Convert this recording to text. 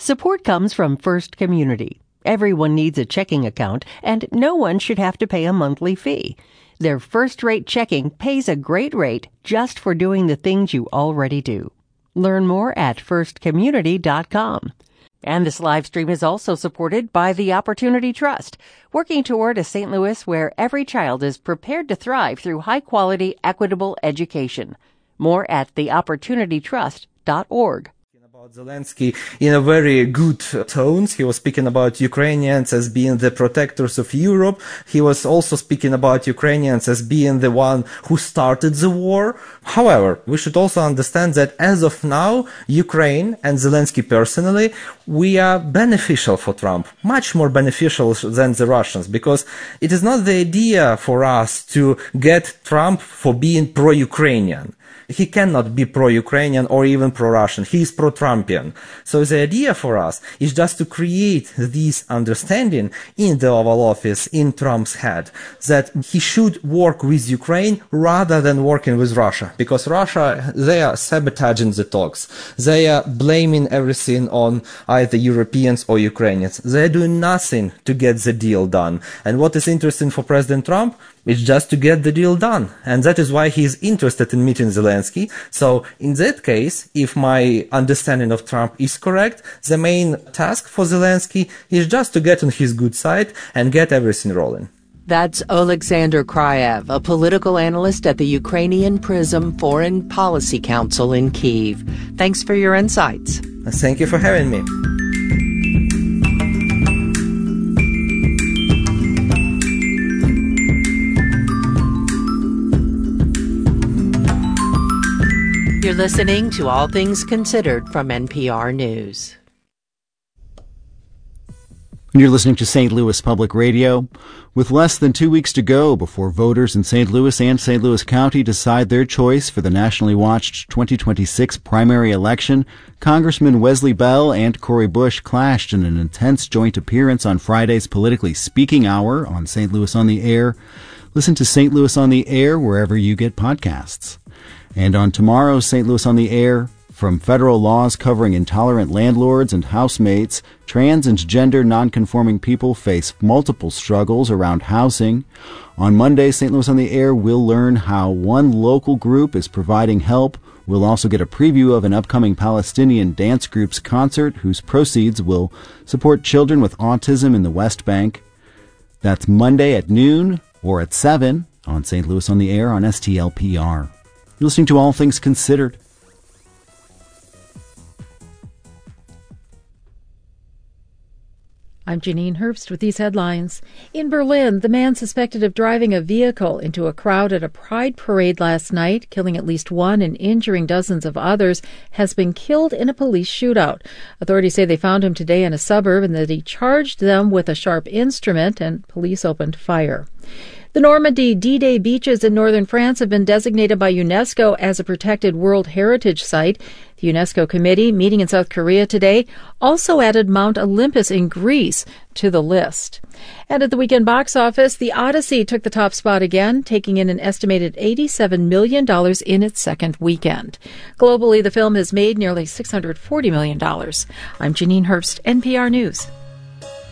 Support comes from First Community. Everyone needs a checking account, and no one should have to pay a monthly fee. Their first-rate checking pays a great rate just for doing the things you already do. Learn more at firstcommunity.com. And this live stream is also supported by the Opportunity Trust, working toward a St. Louis where every child is prepared to thrive through high-quality, equitable education. More at theopportunitytrust.org. Zelensky in a very good tones. He was speaking about Ukrainians as being the protectors of Europe. He was also speaking about Ukrainians as being the one who started the war. However, we should also understand that as of now, Ukraine and Zelensky personally, we are beneficial for Trump, much more beneficial than the Russians, because it is not the idea for us to get Trump for being pro-Ukrainian. He cannot be pro-Ukrainian or even pro-Russian. He is pro-Trumpian. So the idea for us is just to create this understanding in the Oval Office, in Trump's head, that he should work with Ukraine rather than working with Russia. Because Russia, they are sabotaging the talks. They are blaming everything on either Europeans or Ukrainians. They are doing nothing to get the deal done. And what is interesting for President Trump is just to get the deal done. And that is why he is interested in meeting Zelensky. So in that case, if my understanding of Trump is correct, the main task for Zelensky is just to get on his good side and get everything rolling. That's Oleksandr Kryev, a political analyst at the Ukrainian Prism Foreign Policy Council in Kyiv. Thanks for your insights. Thank you for having me. You're listening to All Things Considered from NPR News. You're listening to St. Louis Public Radio. With less than 2 weeks to go before voters in St. Louis and St. Louis County decide their choice for the nationally watched 2026 primary election, Congressman Wesley Bell and Cori Bush clashed in an intense joint appearance on Friday's Politically Speaking Hour on St. Louis on the Air. Listen to St. Louis on the Air wherever you get podcasts. And on tomorrow's St. Louis on the Air, from federal laws covering intolerant landlords and housemates, trans and gender nonconforming people face multiple struggles around housing. On Monday, St. Louis on the Air, we'll learn how one local group is providing help. We'll also get a preview of an upcoming Palestinian dance group's concert whose proceeds will support children with autism in the West Bank. That's Monday at noon or at 7 on St. Louis on the Air on STLPR. You're listening to All Things Considered. I'm Janine Herbst with these headlines. In Berlin, the man suspected of driving a vehicle into a crowd at a pride parade last night, killing at least one and injuring dozens of others, has been killed in a police shootout. Authorities say they found him today in a suburb and that he charged them with a sharp instrument, and police opened fire. The Normandy D-Day beaches in northern France have been designated by UNESCO as a protected World Heritage Site. The UNESCO committee, meeting in South Korea today, also added Mount Olympus in Greece to the list. And at the weekend box office, The Odyssey took the top spot again, taking in an estimated $87 million in its second weekend. Globally, the film has made nearly $640 million. I'm Janine Herbst, NPR News.